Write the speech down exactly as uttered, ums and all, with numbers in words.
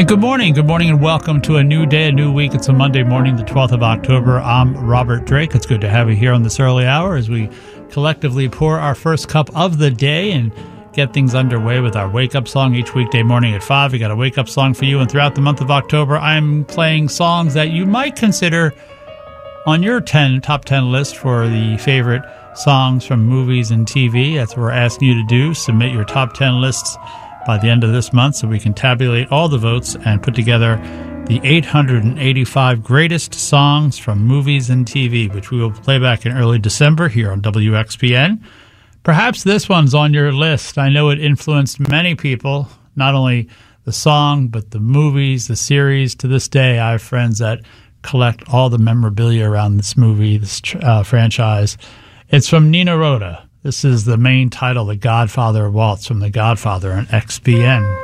And good morning, good morning, and welcome to a new day, a new week. It's a Monday morning, the twelfth of October. I'm Robert Drake. It's good to have you here on this early hour as we collectively pour our first cup of the day and get things underway with our wake-up song each weekday morning at five. We got a wake-up song for you, and throughout the month of October, I'm playing songs that you might consider on your ten top ten list for the favorite songs from movies and T V. That's what we're asking you to do. Submit your top ten lists by the end of this month so we can tabulate all the votes and put together the eight hundred eighty-five greatest songs from movies and T V, which we will play back in early December here on W X P N. Perhaps this one's on your list. I know it influenced many people, not only the song, but the movies, the series. To this day, I have friends that collect all the memorabilia around this movie, this uh, franchise. It's from Nino Rota. This is the main title, The Godfather Waltz, from The Godfather on X P N.